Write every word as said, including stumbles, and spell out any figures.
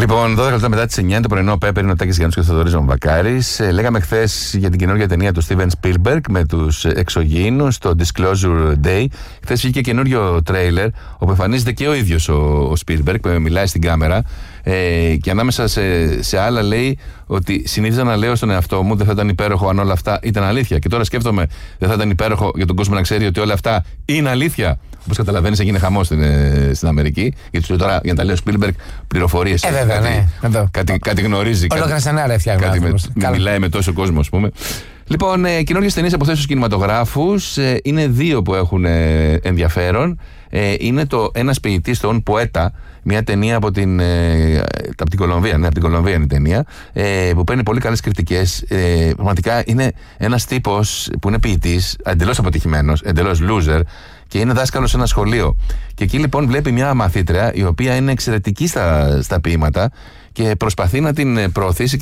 Λοιπόν, δώδεκα λεπτά μετά τις εννιά το πρωινό, Πέπερ, είναι ο Τάκης Γιάννης και ο Θοδωρής Βαμβακάρης. Ε, λέγαμε χθες για την καινούργια ταινία του Steven Spielberg με τους εξωγήινους, το Disclosure Day. Χθες βγήκε καινούριο τρέιλερ, όπου εμφανίζεται και ο ίδιος ο, ο Spielberg, που μιλάει στην κάμερα. Ε, και ανάμεσα σε, σε άλλα λέει ότι συνήθιζα να λέω στον εαυτό μου δεν θα ήταν υπέροχο αν όλα αυτά ήταν αλήθεια. Και τώρα σκέφτομαι, δεν θα ήταν υπέροχο για τον κόσμο να ξέρει ότι όλα αυτά είναι αλήθεια. Όπως καταλαβαίνεις, έγινε χαμός στην, στην Αμερική. Γιατί σου τώρα, για να τα λέω Spielberg, πληροφορίες. Ε, βέβαια, κάτι, ναι. Εδώ. Κάτι, κάτι γνωρίζει. Ολόκληρα σενάρια φτιάχνει. Κάτι με, με, μιλάει με τόσο κόσμο, ας πούμε. Λοιπόν, ε, καινούργιες ταινίες από θέσεις κινηματογράφους. Ε, είναι δύο που έχουν ε, ενδιαφέρον. Ε, είναι το Ένας ποιητής, τον Ποέτα, μια ταινία από την, ε, από την Κολομβία. Ναι, από την Κολομβία είναι η ταινία. Ε, που παίρνει πολύ καλές κριτικές. Ε, πραγματικά είναι ένας τύπος που είναι ποιητής, εντελώς αποτυχημένος, εντελώς loser. Και είναι δάσκαλος σε ένα σχολείο. Και εκεί λοιπόν βλέπει μια μαθήτρια η οποία είναι εξαιρετική στα, στα ποίηματα και προσπαθεί να την προωθήσει.